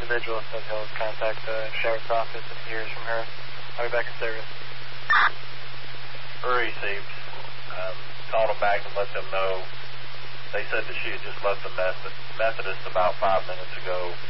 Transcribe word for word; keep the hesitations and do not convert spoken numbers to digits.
individual said he'll contact the sheriff's office if he hears from her. I'll be back in service. Received. Um, called them back and let them know. They said that she had just left the Methodist about five minutes ago.